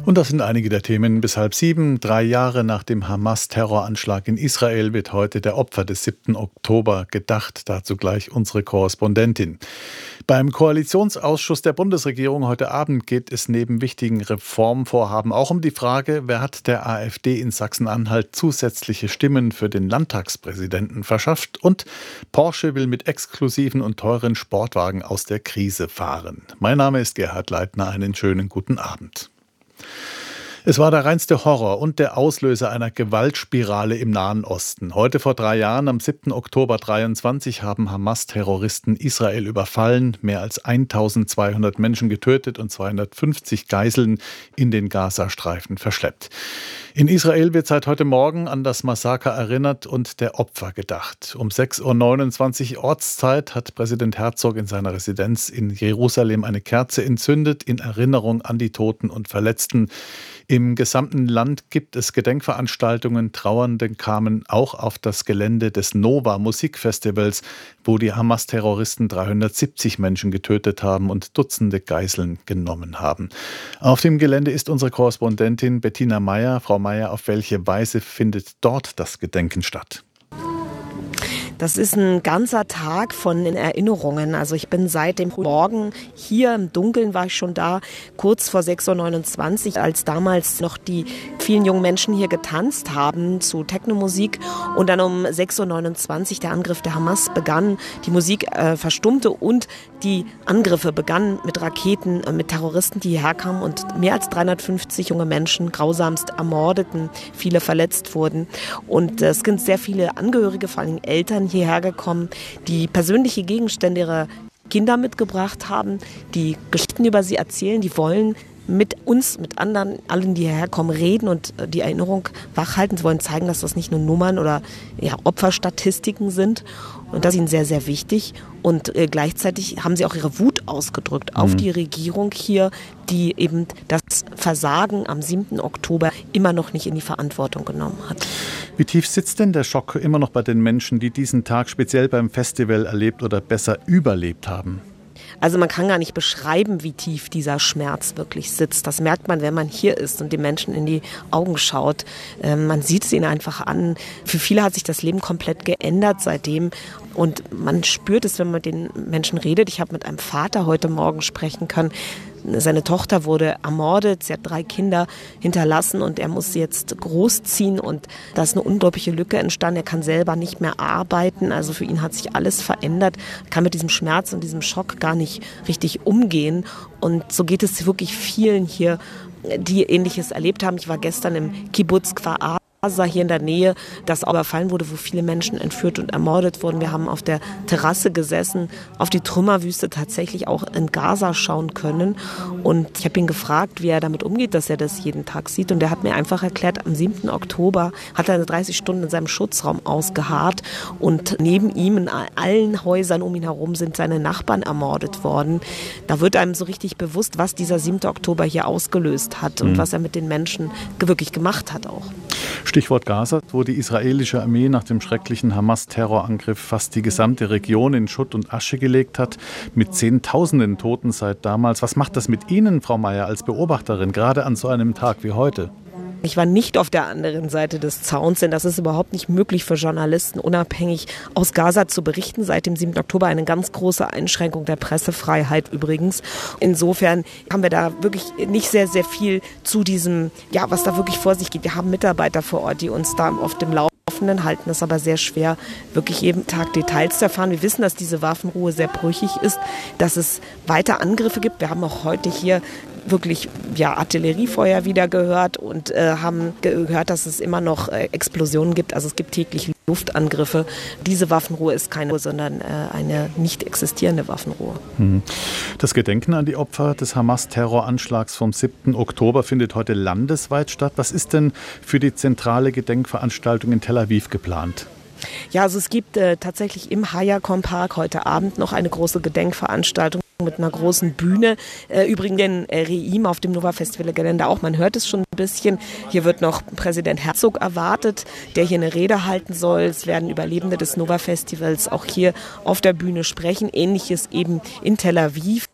Und das sind einige der Themen bis 6:30. 3 Jahre nach dem Hamas-Terroranschlag in Israel wird heute der Opfer des 7. Oktober gedacht. Dazu gleich unsere Korrespondentin. Beim Koalitionsausschuss der Bundesregierung heute Abend geht es neben wichtigen Reformvorhaben auch um die Frage, wer hat der AfD in Sachsen-Anhalt zusätzliche Stimmen für den Landtagspräsidenten verschafft, und Porsche will mit exklusiven und teuren Sportwagen aus der Krise fahren. Mein Name ist Gerhard Leitner, einen schönen guten Abend. Es war der reinste Horror und der Auslöser einer Gewaltspirale im Nahen Osten. Heute vor 3 Jahren, am 7. Oktober 2023, haben Hamas-Terroristen Israel überfallen, mehr als 1200 Menschen getötet und 250 Geiseln in den Gazastreifen verschleppt. In Israel wird seit heute Morgen an das Massaker erinnert und der Opfer gedacht. Um 6:29 Uhr Ortszeit hat Präsident Herzog in seiner Residenz in Jerusalem eine Kerze entzündet in Erinnerung an die Toten und Verletzten. Im gesamten Land gibt es Gedenkveranstaltungen. Trauernde kamen auch auf das Gelände des Nova Musikfestivals, wo die Hamas-Terroristen 370 Menschen getötet haben und Dutzende Geiseln genommen haben. Auf dem Gelände ist unsere Korrespondentin Bettina Meyer. Frau Meyer, auf welche Weise findet dort das Gedenken statt? Das ist ein ganzer Tag von Erinnerungen. Also ich bin seit dem Morgen hier, im Dunkeln war ich schon da, kurz vor 6:29 Uhr, als damals noch die vielen jungen Menschen hier getanzt haben zu Techno-Musik, und dann um 6:29 Uhr der Angriff der Hamas begann, die Musik verstummte und die Angriffe begannen mit Raketen, mit Terroristen, die hierher kamen und mehr als 350 junge Menschen grausamst ermordeten, viele verletzt wurden. Und es sind sehr viele Angehörige, vor allem Eltern, hierher gekommen, die persönliche Gegenstände ihrer Kinder mitgebracht haben, die Geschichten über sie erzählen, die wollen mit uns, mit anderen, allen, die hierher kommen, reden und die Erinnerung wachhalten. Sie wollen zeigen, dass das nicht nur Nummern oder Opferstatistiken sind. Und das ist ihnen sehr, sehr wichtig. Und gleichzeitig haben sie auch ihre Wut ausgedrückt auf die Regierung hier, die eben das Versagen am 7. Oktober immer noch nicht in die Verantwortung genommen hat. Wie tief sitzt denn der Schock immer noch bei den Menschen, die diesen Tag speziell beim Festival erlebt oder besser überlebt haben? Also man kann gar nicht beschreiben, wie tief dieser Schmerz wirklich sitzt. Das merkt man, wenn man hier ist und den Menschen in die Augen schaut. Man sieht es ihnen einfach an. Für viele hat sich das Leben komplett geändert seitdem. Und man spürt es, wenn man mit den Menschen redet. Ich habe mit einem Vater heute Morgen sprechen können. Seine Tochter wurde ermordet, sie hat 3 Kinder hinterlassen und er muss sie jetzt großziehen, und da ist eine unglaubliche Lücke entstanden. Er kann selber nicht mehr arbeiten, also für ihn hat sich alles verändert, kann mit diesem Schmerz und diesem Schock gar nicht richtig umgehen, und so geht es wirklich vielen hier, die Ähnliches erlebt haben. Ich war gestern im Kibbutz Kfar hier in der Nähe, das überfallen wurde, wo viele Menschen entführt und ermordet wurden. Wir haben auf der Terrasse gesessen, auf die Trümmerwüste tatsächlich auch in Gaza schauen können. Und ich habe ihn gefragt, wie er damit umgeht, dass er das jeden Tag sieht. Und er hat mir einfach erklärt, am 7. Oktober hat er 30 Stunden in seinem Schutzraum ausgeharrt. Und neben ihm, in allen Häusern um ihn herum, sind seine Nachbarn ermordet worden. Da wird einem so richtig bewusst, was dieser 7. Oktober hier ausgelöst hat und was er mit den Menschen wirklich gemacht hat auch. Stichwort Gaza, wo die israelische Armee nach dem schrecklichen Hamas-Terrorangriff fast die gesamte Region in Schutt und Asche gelegt hat, mit Zehntausenden Toten seit damals. Was macht das mit Ihnen, Frau Meyer, als Beobachterin, gerade an so einem Tag wie heute? Ich war nicht auf der anderen Seite des Zauns, denn das ist überhaupt nicht möglich für Journalisten, unabhängig aus Gaza zu berichten. Seit dem 7. Oktober eine ganz große Einschränkung der Pressefreiheit übrigens. Insofern haben wir da wirklich nicht sehr, sehr viel zu diesem, was da wirklich vor sich geht. Wir haben Mitarbeiter vor Ort, die uns da auf dem Laufenden halten. Es ist aber sehr schwer, wirklich jeden Tag Details zu erfahren. Wir wissen, dass diese Waffenruhe sehr brüchig ist, dass es weiter Angriffe gibt. Wir haben auch heute hier wirklich Artilleriefeuer wieder gehört und haben gehört, dass es immer noch Explosionen gibt. Also es gibt täglich Luftangriffe. Diese Waffenruhe ist keine, sondern eine nicht existierende Waffenruhe. Das Gedenken an die Opfer des Hamas-Terroranschlags vom 7. Oktober findet heute landesweit statt. Was ist denn für die zentrale Gedenkveranstaltung in Tel Aviv geplant? Ja, also es gibt tatsächlich im Hayakon Park heute Abend noch eine große Gedenkveranstaltung mit einer großen Bühne. Übrigens den Reim auf dem Nova-Festival-Gelände auch. Man hört es schon ein bisschen. Hier wird noch Präsident Herzog erwartet, der hier eine Rede halten soll. Es werden Überlebende des Nova-Festivals auch hier auf der Bühne sprechen. Ähnliches eben in Tel Aviv.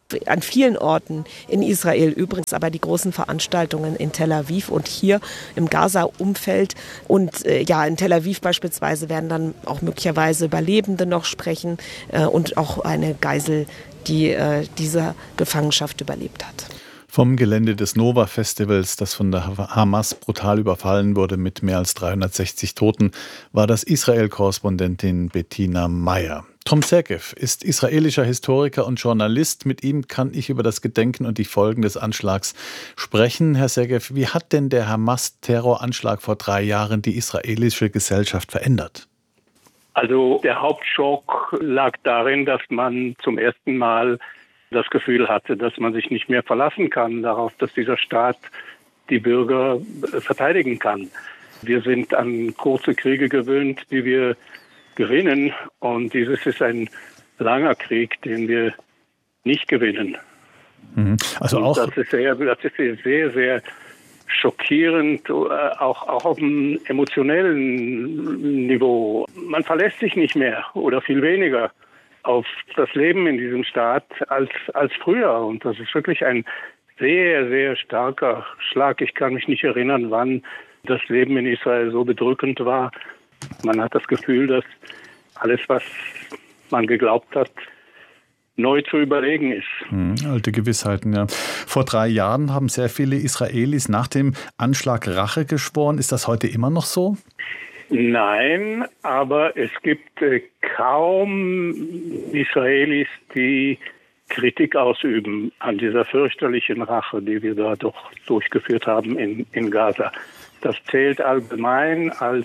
An vielen Orten in Israel übrigens, aber die großen Veranstaltungen in Tel Aviv und hier im Gaza-Umfeld. Und in Tel Aviv beispielsweise werden dann auch möglicherweise Überlebende noch sprechen und auch eine Geisel, die diese Gefangenschaft überlebt hat. Vom Gelände des Nova-Festivals, das von der Hamas brutal überfallen wurde mit mehr als 360 Toten, war das Israel-Korrespondentin Bettina Meyer. Tom Sergev ist israelischer Historiker und Journalist. Mit ihm kann ich über das Gedenken und die Folgen des Anschlags sprechen. Herr Sergev, wie hat denn der Hamas-Terroranschlag vor 3 Jahren die israelische Gesellschaft verändert? Also der Hauptschock lag darin, dass man zum ersten Mal das Gefühl hatte, dass man sich nicht mehr verlassen kann darauf, dass dieser Staat die Bürger verteidigen kann. Wir sind an kurze Kriege gewöhnt, die wir gewinnen. Und dieses ist ein langer Krieg, den wir nicht gewinnen. Also auch das ist sehr, sehr schockierend, auch auf einem emotionellen Niveau. Man verlässt sich nicht mehr oder viel weniger auf das Leben in diesem Staat als früher. Und das ist wirklich ein sehr, sehr starker Schlag. Ich kann mich nicht erinnern, wann das Leben in Israel so bedrückend war. Man hat das Gefühl, dass alles, was man geglaubt hat, neu zu überlegen ist. Alte Gewissheiten, ja. Vor 3 Jahren haben sehr viele Israelis nach dem Anschlag Rache geschworen. Ist das heute immer noch so? Nein, aber es gibt kaum Israelis, die Kritik ausüben an dieser fürchterlichen Rache, die wir da doch durchgeführt haben in Gaza. Das zählt allgemein als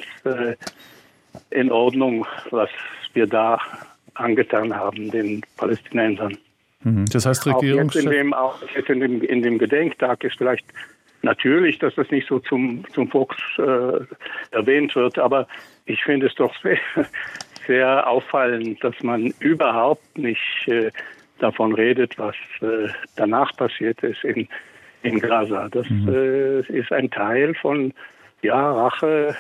in Ordnung, was wir da angetan haben, den Palästinensern. Das heißt, Regierungschef... Auch jetzt in dem Gedenktag ist vielleicht natürlich, dass das nicht so zum Volks erwähnt wird, aber ich finde es doch sehr, sehr auffallend, dass man überhaupt nicht davon redet, was danach passiert ist in Gaza. Das ist ein Teil von, Rache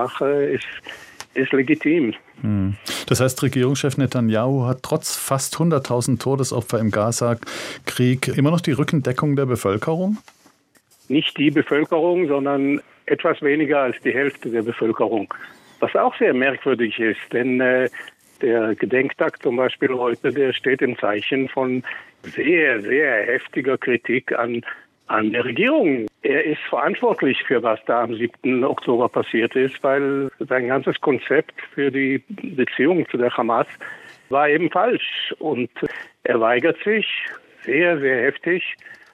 ist legitim. Das heißt, Regierungschef Netanyahu hat trotz fast 100.000 Todesopfer im Gaza-Krieg immer noch die Rückendeckung der Bevölkerung? Nicht die Bevölkerung, sondern etwas weniger als die Hälfte der Bevölkerung. Was auch sehr merkwürdig ist, denn der Gedenktag zum Beispiel heute, der steht im Zeichen von sehr, sehr heftiger Kritik an der Regierung. Er ist verantwortlich für was da am 7. Oktober passiert ist, weil sein ganzes Konzept für die Beziehung zu der Hamas war eben falsch. Und er weigert sich sehr, sehr heftig,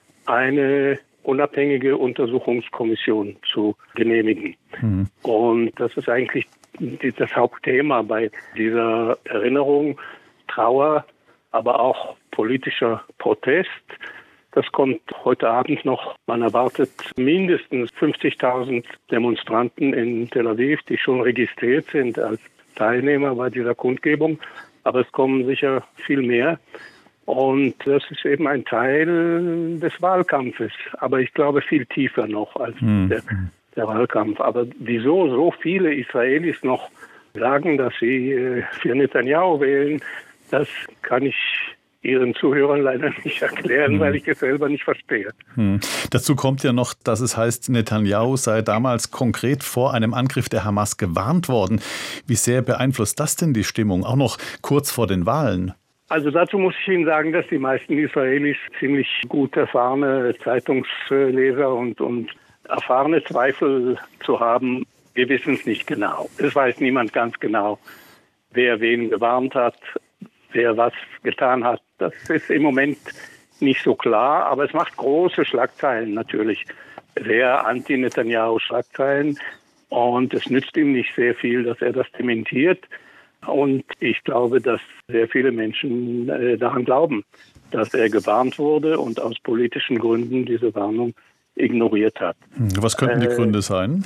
eine unabhängige Untersuchungskommission zu genehmigen. Und das ist eigentlich das Hauptthema bei dieser Erinnerung, Trauer, aber auch politischer Protest. Das kommt heute Abend noch. Man erwartet mindestens 50.000 Demonstranten in Tel Aviv, die schon registriert sind als Teilnehmer bei dieser Kundgebung. Aber es kommen sicher viel mehr. Und das ist eben ein Teil des Wahlkampfes. Aber ich glaube viel tiefer noch als der Wahlkampf. Aber wieso so viele Israelis noch sagen, dass sie für Netanyahu wählen, das kann ich Ihren Zuhörern leider nicht erklären, weil ich es selber nicht verstehe. Dazu kommt ja noch, dass es heißt, Netanyahu sei damals konkret vor einem Angriff der Hamas gewarnt worden. Wie sehr beeinflusst das denn die Stimmung, auch noch kurz vor den Wahlen? Also dazu muss ich Ihnen sagen, dass die meisten Israelis ziemlich gut erfahrene Zeitungsleser und erfahrene Zweifel zu haben. Wir wissen es nicht genau. Es weiß niemand ganz genau, wer wen gewarnt hat, wer was getan hat. Das ist im Moment nicht so klar, aber es macht große Schlagzeilen natürlich. Sehr anti-Netanyahu-Schlagzeilen. Und es nützt ihm nicht sehr viel, dass er das dementiert. Und ich glaube, dass sehr viele Menschen daran glauben, dass er gewarnt wurde und aus politischen Gründen diese Warnung ignoriert hat. Was könnten die Gründe sein?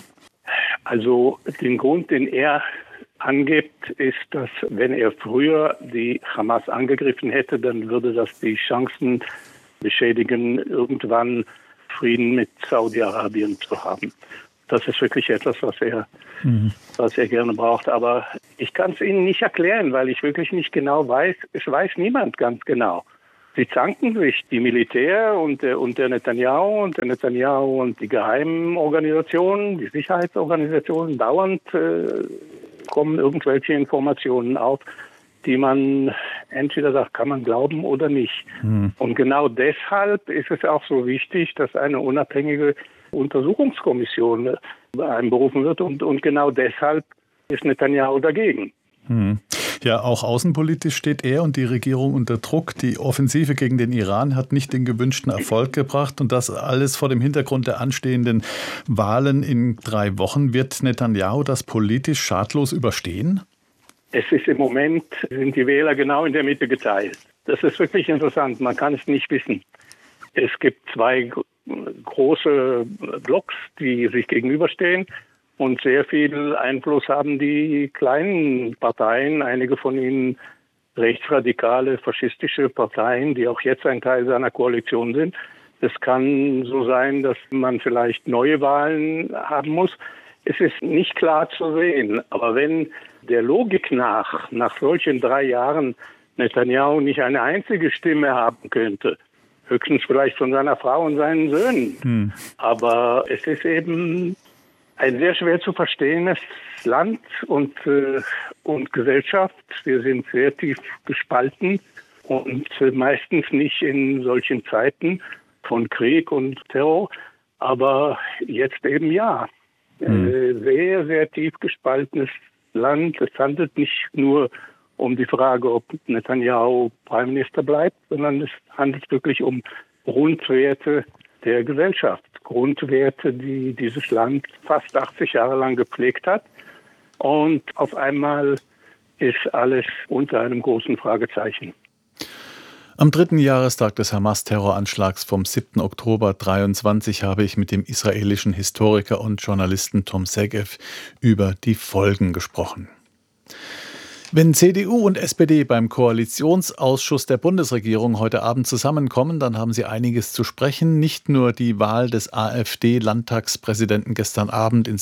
Also den Grund, den er angibt, ist, dass wenn er früher die Hamas angegriffen hätte, dann würde das die Chancen beschädigen, irgendwann Frieden mit Saudi-Arabien zu haben. Das ist wirklich etwas, was er gerne braucht. Aber ich kann es Ihnen nicht erklären, weil ich wirklich nicht genau weiß. Es weiß niemand ganz genau, Sie zanken sich, die Militär und der Netanyahu und die geheimen Organisationen, die Sicherheitsorganisationen. Dauernd kommen irgendwelche Informationen auf, die man entweder sagt, kann man glauben oder nicht. Und genau deshalb ist es auch so wichtig, dass eine unabhängige Untersuchungskommission einberufen wird. Und genau deshalb ist Netanyahu dagegen. Ja, auch außenpolitisch steht er und die Regierung unter Druck. Die Offensive gegen den Iran hat nicht den gewünschten Erfolg gebracht. Und das alles vor dem Hintergrund der anstehenden Wahlen in 3 Wochen. Wird Netanyahu das politisch schadlos überstehen? Es ist im Moment, sind die Wähler genau in der Mitte geteilt. Das ist wirklich interessant. Man kann es nicht wissen. Es gibt 2 große Blocks, die sich gegenüberstehen. Und sehr viel Einfluss haben die kleinen Parteien, einige von ihnen rechtsradikale, faschistische Parteien, die auch jetzt ein Teil seiner Koalition sind. Es kann so sein, dass man vielleicht neue Wahlen haben muss. Es ist nicht klar zu sehen. Aber wenn der Logik nach solchen 3 Jahren Netanyahu nicht eine einzige Stimme haben könnte, höchstens vielleicht von seiner Frau und seinen Söhnen. Aber es ist eben ein sehr schwer zu verstehendes Land und Gesellschaft. Wir sind sehr tief gespalten und meistens nicht in solchen Zeiten von Krieg und Terror, aber jetzt eben ja. Sehr, sehr tief gespaltenes Land. Es handelt nicht nur um die Frage, ob Netanyahu Premierminister bleibt, sondern es handelt wirklich um Grundwerte der Gesellschaft. Grundwerte, die dieses Land fast 80 Jahre lang gepflegt hat. Und auf einmal ist alles unter einem großen Fragezeichen. Am 3. Jahrestag des Hamas-Terroranschlags vom 7. Oktober 2023 habe ich mit dem israelischen Historiker und Journalisten Tom Segev über die Folgen gesprochen. Wenn CDU und SPD beim Koalitionsausschuss der Bundesregierung heute Abend zusammenkommen, dann haben sie einiges zu sprechen. Nicht nur die Wahl des AfD-Landtagspräsidenten gestern in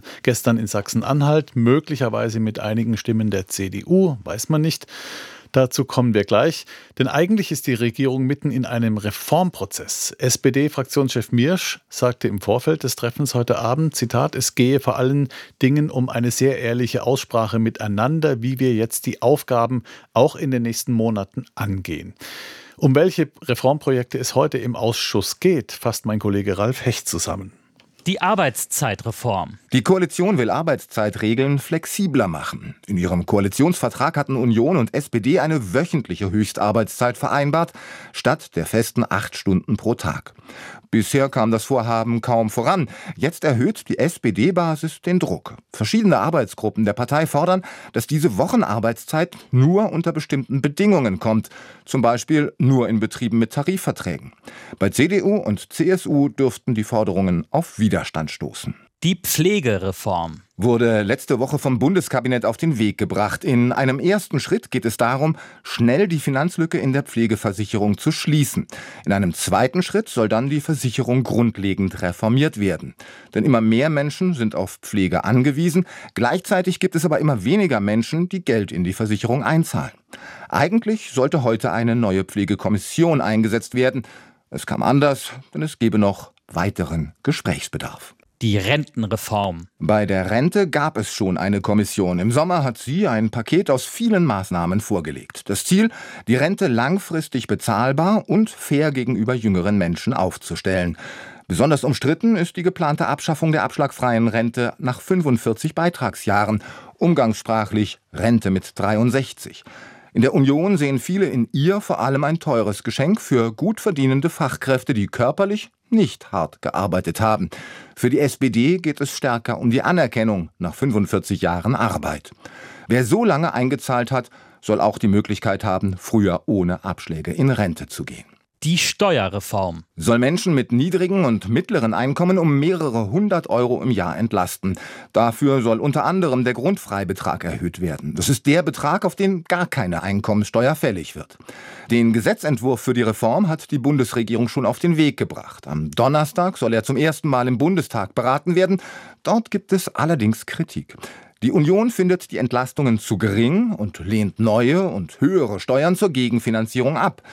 Sachsen-Anhalt, möglicherweise mit einigen Stimmen der CDU, weiß man nicht. Dazu kommen wir gleich, denn eigentlich ist die Regierung mitten in einem Reformprozess. SPD-Fraktionschef Miersch sagte im Vorfeld des Treffens heute Abend, Zitat, es gehe vor allen Dingen um eine sehr ehrliche Aussprache miteinander, wie wir jetzt die Aufgaben auch in den nächsten Monaten angehen. Um welche Reformprojekte es heute im Ausschuss geht, fasst mein Kollege Ralf Hecht zusammen. Die Arbeitszeitreform. Die Koalition will Arbeitszeitregeln flexibler machen. In ihrem Koalitionsvertrag hatten Union und SPD eine wöchentliche Höchstarbeitszeit vereinbart, statt der festen 8 Stunden pro Tag. Bisher kam das Vorhaben kaum voran. Jetzt erhöht die SPD-Basis den Druck. Verschiedene Arbeitsgruppen der Partei fordern, dass diese Wochenarbeitszeit nur unter bestimmten Bedingungen kommt. Zum Beispiel nur in Betrieben mit Tarifverträgen. Bei CDU und CSU dürften die Forderungen auf Widerstand stoßen. Die Pflegereform wurde letzte Woche vom Bundeskabinett auf den Weg gebracht. In einem ersten Schritt geht es darum, schnell die Finanzlücke in der Pflegeversicherung zu schließen. In einem zweiten Schritt soll dann die Versicherung grundlegend reformiert werden. Denn immer mehr Menschen sind auf Pflege angewiesen. Gleichzeitig gibt es aber immer weniger Menschen, die Geld in die Versicherung einzahlen. Eigentlich sollte heute eine neue Pflegekommission eingesetzt werden. Es kam anders, denn es gäbe noch weiteren Gesprächsbedarf. Die Rentenreform. Bei der Rente gab es schon eine Kommission. Im Sommer hat sie ein Paket aus vielen Maßnahmen vorgelegt. Das Ziel, die Rente langfristig bezahlbar und fair gegenüber jüngeren Menschen aufzustellen. Besonders umstritten ist die geplante Abschaffung der abschlagfreien Rente nach 45 Beitragsjahren, umgangssprachlich Rente mit 63. In der Union sehen viele in ihr vor allem ein teures Geschenk für gut verdienende Fachkräfte, die körperlich nicht hart gearbeitet haben. Für die SPD geht es stärker um die Anerkennung nach 45 Jahren Arbeit. Wer so lange eingezahlt hat, soll auch die Möglichkeit haben, früher ohne Abschläge in Rente zu gehen. Die Steuerreform soll Menschen mit niedrigen und mittleren Einkommen um mehrere 100 € im Jahr entlasten. Dafür soll unter anderem der Grundfreibetrag erhöht werden. Das ist der Betrag, auf den gar keine Einkommenssteuer fällig wird. Den Gesetzentwurf für die Reform hat die Bundesregierung schon auf den Weg gebracht. Am Donnerstag soll er zum ersten Mal im Bundestag beraten werden. Dort gibt es allerdings Kritik. Die Union findet die Entlastungen zu gering und lehnt neue und höhere Steuern zur Gegenfinanzierung ab.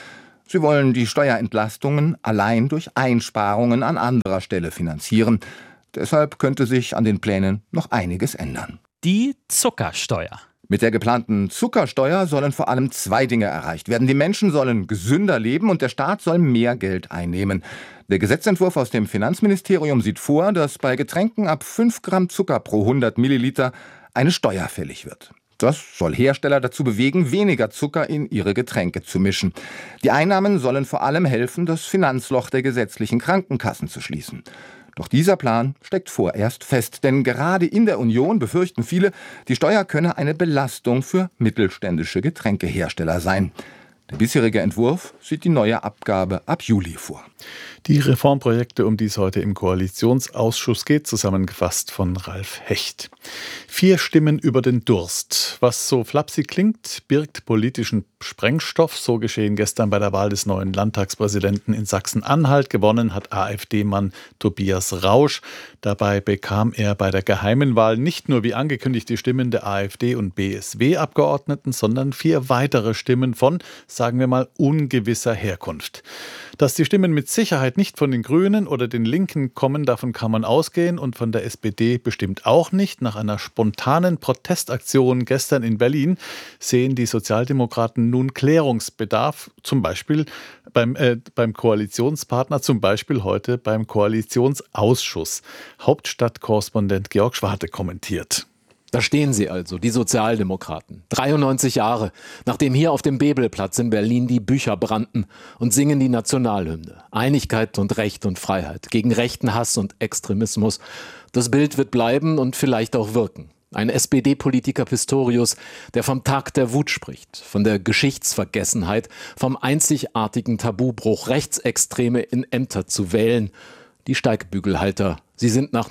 Sie wollen die Steuerentlastungen allein durch Einsparungen an anderer Stelle finanzieren. Deshalb könnte sich an den Plänen noch einiges ändern. Die Zuckersteuer. Mit der geplanten Zuckersteuer sollen vor allem 2 Dinge erreicht werden. Die Menschen sollen gesünder leben und der Staat soll mehr Geld einnehmen. Der Gesetzentwurf aus dem Finanzministerium sieht vor, dass bei Getränken ab 5 Gramm Zucker pro 100 Milliliter eine Steuer fällig wird. Das soll Hersteller dazu bewegen, weniger Zucker in ihre Getränke zu mischen. Die Einnahmen sollen vor allem helfen, das Finanzloch der gesetzlichen Krankenkassen zu schließen. Doch dieser Plan steckt vorerst fest, denn gerade in der Union befürchten viele, die Steuer könne eine Belastung für mittelständische Getränkehersteller sein. Der bisherige Entwurf sieht die neue Abgabe ab Juli vor. Die Reformprojekte, um die es heute im Koalitionsausschuss geht, zusammengefasst von Ralf Hecht. 4 Stimmen über den Durst. Was so flapsig klingt, birgt politischen Sprengstoff. So geschehen gestern bei der Wahl des neuen Landtagspräsidenten in Sachsen-Anhalt. Gewonnen hat AfD-Mann Tobias Rausch. Dabei bekam er bei der geheimen Wahl nicht nur wie angekündigt die Stimmen der AfD- und BSW-Abgeordneten, sondern 4 weitere Stimmen von, sagen wir mal, ungewisser Herkunft. Dass die Stimmen mit Sicherheit nicht von den Grünen oder den Linken kommen, davon kann man ausgehen, und von der SPD bestimmt auch nicht. Nach einer spontanen Protestaktion gestern in Berlin sehen die Sozialdemokraten nun Klärungsbedarf, zum Beispiel beim Koalitionspartner, zum Beispiel heute beim Koalitionsausschuss. Hauptstadtkorrespondent Georg Schwarte kommentiert. Da stehen sie also, die Sozialdemokraten. 93 Jahre, nachdem hier auf dem Bebelplatz in Berlin die Bücher brannten, und singen die Nationalhymne. Einigkeit und Recht und Freiheit, gegen rechten Hass und Extremismus. Das Bild wird bleiben und vielleicht auch wirken. Ein SPD-Politiker Pistorius, der vom Tag der Wut spricht, von der Geschichtsvergessenheit, vom einzigartigen Tabubruch, Rechtsextreme in Ämter zu wählen. Die Steigbügelhalter, sie sind nach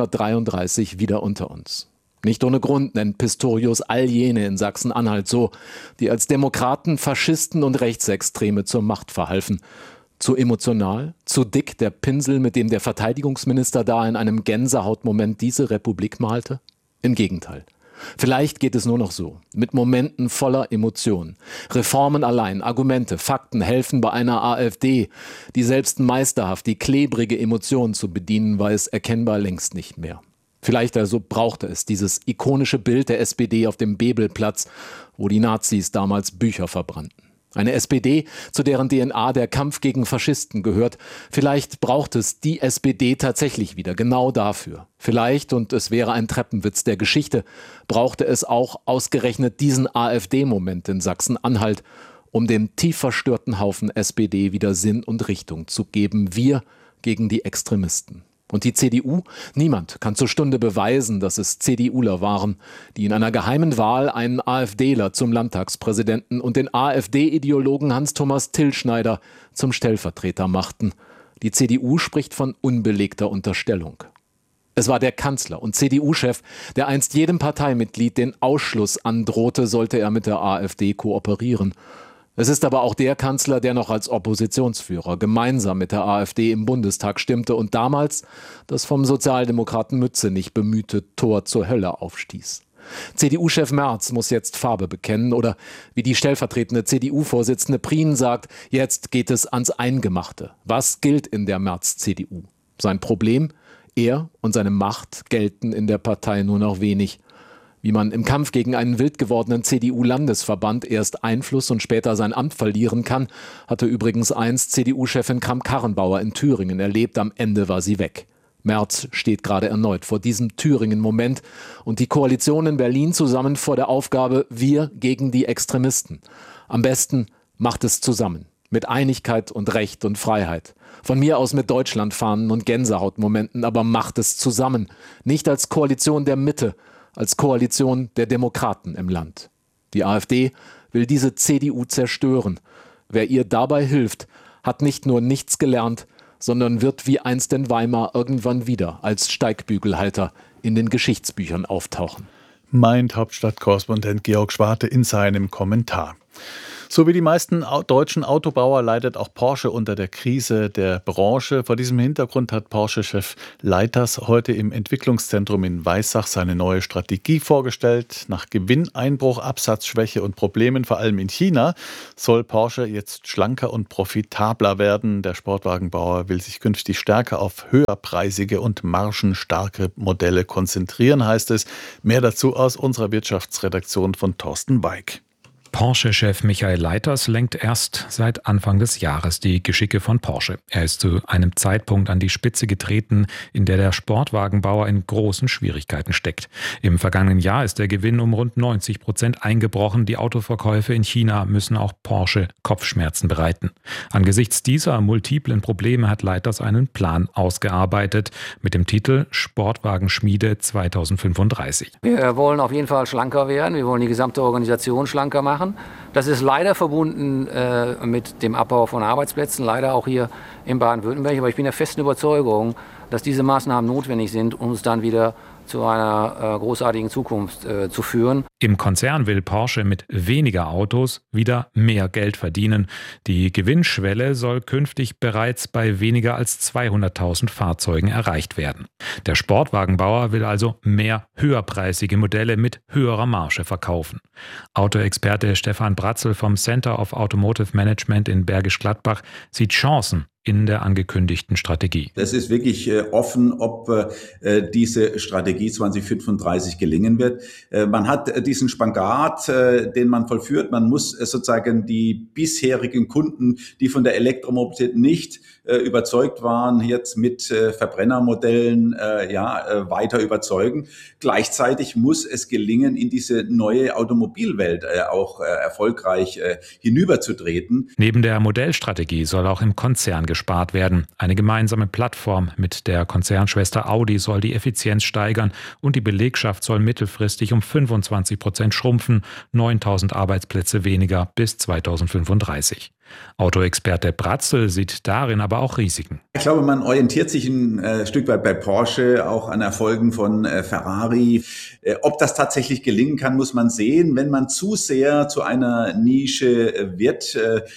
1933 wieder unter uns. Nicht ohne Grund nennt Pistorius all jene in Sachsen-Anhalt so, die als Demokraten, Faschisten und Rechtsextreme zur Macht verhalfen. Zu emotional, zu dick der Pinsel, mit dem der Verteidigungsminister da in einem Gänsehautmoment diese Republik malte? Im Gegenteil. Vielleicht geht es nur noch so, mit Momenten voller Emotion. Reformen allein, Argumente, Fakten helfen bei einer AfD, die selbst meisterhaft die klebrige Emotion zu bedienen weiß, erkennbar längst nicht mehr. Vielleicht also brauchte es dieses ikonische Bild der SPD auf dem Bebelplatz, wo die Nazis damals Bücher verbrannten. Eine SPD, zu deren DNA der Kampf gegen Faschisten gehört. Vielleicht braucht es die SPD tatsächlich wieder, genau dafür. Vielleicht, und es wäre ein Treppenwitz der Geschichte, brauchte es auch ausgerechnet diesen AfD-Moment in Sachsen-Anhalt, um dem tief verstörten Haufen SPD wieder Sinn und Richtung zu geben. Wir gegen die Extremisten. Und die CDU? Niemand kann zur Stunde beweisen, dass es CDUler waren, die in einer geheimen Wahl einen AfDler zum Landtagspräsidenten und den AfD-Ideologen Hans-Thomas Tillschneider zum Stellvertreter machten. Die CDU spricht von unbelegter Unterstellung. Es war der Kanzler und CDU-Chef, der einst jedem Parteimitglied den Ausschluss androhte, sollte er mit der AfD kooperieren. Es ist aber auch der Kanzler, der noch als Oppositionsführer gemeinsam mit der AfD im Bundestag stimmte und damals das vom Sozialdemokraten Mützenich bemühte Tor zur Hölle aufstieß. CDU-Chef Merz muss jetzt Farbe bekennen oder, wie die stellvertretende CDU-Vorsitzende Prien sagt, jetzt geht es ans Eingemachte. Was gilt in der Merz-CDU? Sein Problem? Er und seine Macht gelten in der Partei nur noch wenig. Wie man im Kampf gegen einen wild gewordenen CDU-Landesverband erst Einfluss und später sein Amt verlieren kann, hatte übrigens einst CDU-Chefin Kramp-Karrenbauer in Thüringen erlebt. Am Ende war sie weg. Merz steht gerade erneut vor diesem Thüringen-Moment und die Koalition in Berlin zusammen vor der Aufgabe, wir gegen die Extremisten. Am besten macht es zusammen, mit Einigkeit und Recht und Freiheit. Von mir aus mit Deutschlandfahnen und Gänsehautmomenten, aber macht es zusammen, nicht als Koalition der Mitte, als Koalition der Demokraten im Land. Die AfD will diese CDU zerstören. Wer ihr dabei hilft, hat nicht nur nichts gelernt, sondern wird wie einst in Weimar irgendwann wieder als Steigbügelhalter in den Geschichtsbüchern auftauchen. Meint Hauptstadtkorrespondent Georg Schwarte in seinem Kommentar. So wie die meisten deutschen Autobauer leidet auch Porsche unter der Krise der Branche. Vor diesem Hintergrund hat Porsche-Chef Leiters heute im Entwicklungszentrum in Weissach seine neue Strategie vorgestellt. Nach Gewinneinbruch, Absatzschwäche und Problemen vor allem in China soll Porsche jetzt schlanker und profitabler werden. Der Sportwagenbauer will sich künftig stärker auf höherpreisige und margenstarke Modelle konzentrieren, heißt es. Mehr dazu aus unserer Wirtschaftsredaktion von Thorsten Weig. Porsche-Chef Michael Leiters lenkt erst seit Anfang des Jahres die Geschicke von Porsche. Er ist zu einem Zeitpunkt an die Spitze getreten, in der der Sportwagenbauer in großen Schwierigkeiten steckt. Im vergangenen Jahr ist der Gewinn um rund 90% eingebrochen. Die Autoverkäufe in China müssen auch Porsche Kopfschmerzen bereiten. Angesichts dieser multiplen Probleme hat Leiters einen Plan ausgearbeitet mit dem Titel Sportwagenschmiede 2035. Wir wollen auf jeden Fall schlanker werden. Wir wollen die gesamte Organisation schlanker machen. Das ist leider verbunden mit dem Abbau von Arbeitsplätzen, leider auch hier in Baden-Württemberg. Aber ich bin der festen Überzeugung, dass diese Maßnahmen notwendig sind, um uns dann wieder zu einer großartigen Zukunft zu führen. Im Konzern will Porsche mit weniger Autos wieder mehr Geld verdienen. Die Gewinnschwelle soll künftig bereits bei weniger als 200.000 Fahrzeugen erreicht werden. Der Sportwagenbauer will also mehr höherpreisige Modelle mit höherer Marge verkaufen. Autoexperte Stefan Bratzel vom Center of Automotive Management in Bergisch Gladbach sieht Chancen in der angekündigten Strategie. Es ist wirklich offen, ob diese Strategie 2035 gelingen wird. Man hat diesen Spagat, den man vollführt. Man muss sozusagen die bisherigen Kunden, die von der Elektromobilität nicht überzeugt waren, jetzt mit Verbrennermodellen weiter überzeugen. Gleichzeitig muss es gelingen, in diese neue Automobilwelt auch erfolgreich hinüberzutreten. Neben der Modellstrategie soll auch im Konzern gespart werden. Eine gemeinsame Plattform mit der Konzernschwester Audi soll die Effizienz steigern und die Belegschaft soll mittelfristig um 25% schrumpfen, 9.000 Arbeitsplätze weniger bis 2035. Autoexperte Bratzel sieht darin aber auch Risiken. Ich glaube, man orientiert sich ein Stück weit bei Porsche auch an Erfolgen von Ferrari. Ob das tatsächlich gelingen kann, muss man sehen. Wenn man zu sehr zu einer Nische wird,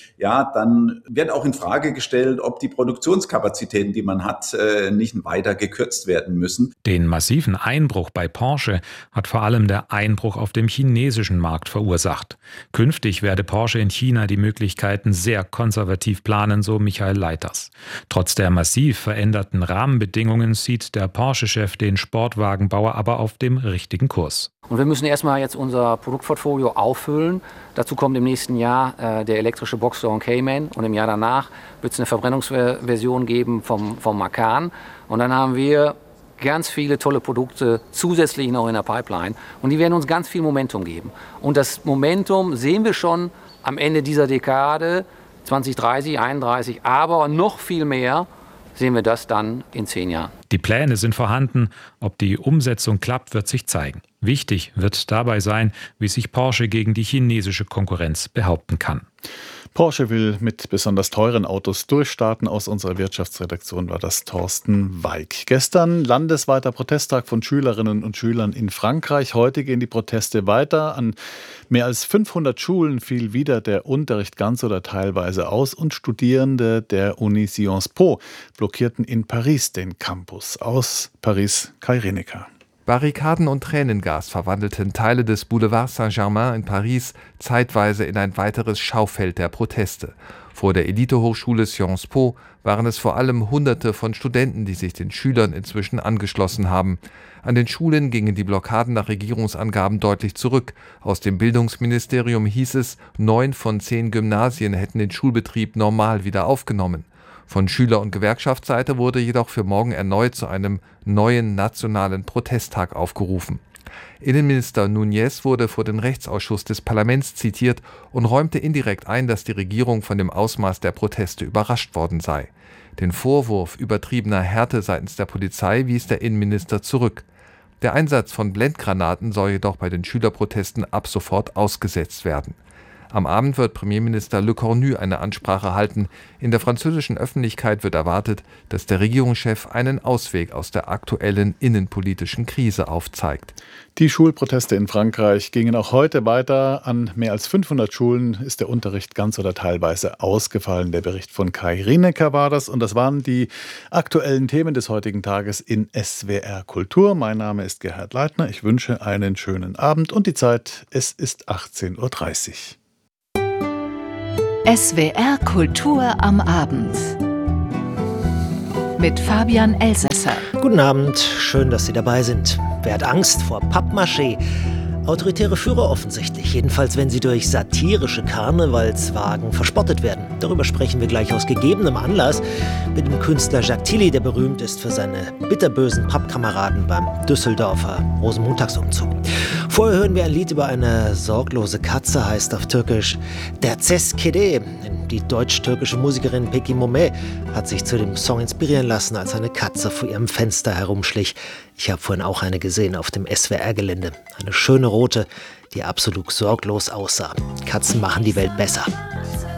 dann wird auch in Frage gestellt, ob die Produktionskapazitäten, die man hat, nicht weiter gekürzt werden müssen. Den massiven Einbruch bei Porsche hat vor allem der Einbruch auf dem chinesischen Markt verursacht. Künftig werde Porsche in China die Möglichkeiten sehr konservativ planen, so Michael Leiters. Trotz der massiv veränderten Rahmenbedingungen sieht der Porsche-Chef den Sportwagenbauer aber auf dem richtigen Kurs. Und wir müssen erstmal jetzt unser Produktportfolio auffüllen. Dazu kommt im nächsten Jahr der elektrische Boxster und Cayman und im Jahr danach wird es eine Verbrennungsversion geben vom Macan. Und dann haben wir ganz viele tolle Produkte zusätzlich noch in der Pipeline und die werden uns ganz viel Momentum geben. Und das Momentum sehen wir schon am Ende dieser Dekade, 2030, 31, aber noch viel mehr sehen wir das dann in 10 Jahren. Die Pläne sind vorhanden. Ob die Umsetzung klappt, wird sich zeigen. Wichtig wird dabei sein, wie sich Porsche gegen die chinesische Konkurrenz behaupten kann. Porsche will mit besonders teuren Autos durchstarten. Aus unserer Wirtschaftsredaktion war das Thorsten Weig. Gestern landesweiter Protesttag von Schülerinnen und Schülern in Frankreich. Heute gehen die Proteste weiter. An mehr als 500 Schulen fiel wieder der Unterricht ganz oder teilweise aus und Studierende der Uni Sciences Po blockierten in Paris den Campus. Aus Paris Kai Rineker. Barrikaden und Tränengas verwandelten Teile des Boulevard Saint-Germain in Paris zeitweise in ein weiteres Schaufeld der Proteste. Vor der Elitehochschule Sciences Po waren es vor allem Hunderte von Studenten, die sich den Schülern inzwischen angeschlossen haben. An den Schulen gingen die Blockaden nach Regierungsangaben deutlich zurück. Aus dem Bildungsministerium hieß es, 9 von 10 Gymnasien hätten den Schulbetrieb normal wieder aufgenommen. Von Schüler- und Gewerkschaftsseite wurde jedoch für morgen erneut zu einem neuen nationalen Protesttag aufgerufen. Innenminister Núñez wurde vor den Rechtsausschuss des Parlaments zitiert und räumte indirekt ein, dass die Regierung von dem Ausmaß der Proteste überrascht worden sei. Den Vorwurf übertriebener Härte seitens der Polizei wies der Innenminister zurück. Der Einsatz von Blendgranaten soll jedoch bei den Schülerprotesten ab sofort ausgesetzt werden. Am Abend wird Premierminister Le Cornu eine Ansprache halten. In der französischen Öffentlichkeit wird erwartet, dass der Regierungschef einen Ausweg aus der aktuellen innenpolitischen Krise aufzeigt. Die Schulproteste in Frankreich gingen auch heute weiter. An mehr als 500 Schulen ist der Unterricht ganz oder teilweise ausgefallen. Der Bericht von Kai Rinecker war das. Und das waren die aktuellen Themen des heutigen Tages in SWR Kultur. Mein Name ist Gerhard Leitner. Ich wünsche einen schönen Abend und die Zeit, es ist 18:30 Uhr. SWR Kultur am Abend mit Fabian Elsässer. Guten Abend, schön, dass Sie dabei sind. Wer hat Angst vor Pappmaché? Autoritäre Führer offensichtlich, jedenfalls wenn sie durch satirische Karnevalswagen verspottet werden. Darüber sprechen wir gleich aus gegebenem Anlass mit dem Künstler Jacques Tilly, der berühmt ist für seine bitterbösen Pappkameraden beim Düsseldorfer Rosenmontagsumzug. Vorher hören wir ein Lied über eine sorglose Katze, heißt auf Türkisch Der Ses Kede. Die deutsch-türkische Musikerin Peki Momeh hat sich zu dem Song inspirieren lassen, als eine Katze vor ihrem Fenster herumschlich. Ich habe vorhin auch eine gesehen auf dem SWR-Gelände. Eine schöne rote, die absolut sorglos aussah. Katzen machen die Welt besser.